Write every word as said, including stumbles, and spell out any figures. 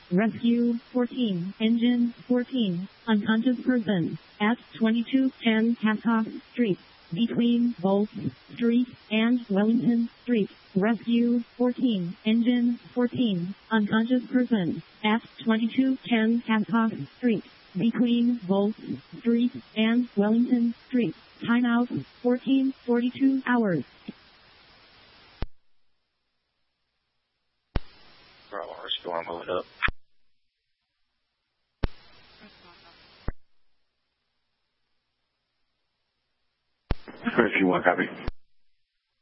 Rescue fourteen, engine fourteen, unconscious person, at twenty-two ten Hancock Street, between Bolt Street and Wellington Street. Rescue fourteen, engine fourteen, unconscious person, at twenty-two ten Hancock Street, between Bolt Street and Wellington Street. Time out, fourteen forty-two hours. Bravo, Storm, move it up. If you want, copy.